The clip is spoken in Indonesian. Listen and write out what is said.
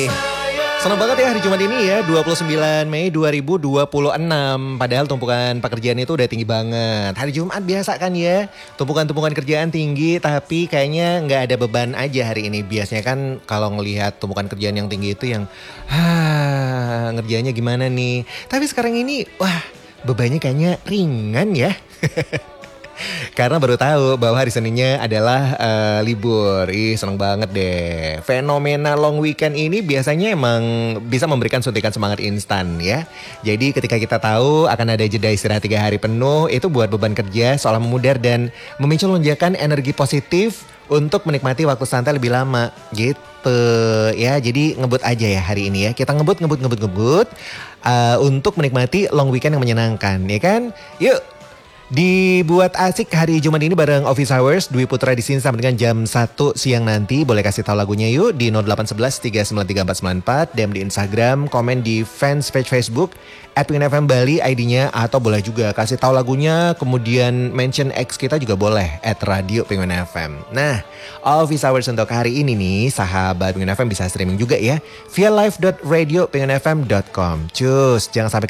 Senang banget ya hari Jumat ini ya, 29 Mei 2026. Padahal tumpukan pekerjaan itu udah tinggi banget. Hari Jumat biasa kan ya, tumpukan-tumpukan kerjaan tinggi, tapi kayaknya nggak ada beban aja hari ini. Biasanya kan kalau ngelihat tumpukan kerjaan yang tinggi itu yang, ngerjainnya gimana nih. Tapi sekarang ini, wah bebannya kayaknya ringan ya. Karena baru tahu bahwa hari Seninnya adalah libur. Seneng banget deh. Fenomena long weekend ini biasanya emang bisa memberikan suntikan semangat instan ya. Jadi ketika kita tahu akan ada jeda istirahat 3 hari penuh, itu buat beban kerja seolah memudar dan memicu lonjakan energi positif untuk menikmati waktu santai lebih lama gitu ya. Jadi ngebut aja ya hari ini ya. Kita ngebut untuk menikmati long weekend yang menyenangkan ya kan. Yuk dibuat asik hari Jumat ini bareng Office Hours Dwi Putra di sini sampai dengan jam 1 siang nanti. Boleh kasih tahu lagunya yuk di 0811 393 494, DM di Instagram, komen di fans page Facebook @PingunFM Bali ID-nya, atau boleh juga kasih tahu lagunya kemudian mention X kita juga boleh @Radio Penguin FM. Nah, Office Hours untuk hari ini nih sahabat Penguin FM bisa streaming juga ya via live.radiopenguinfm.com. Cus, jangan sampai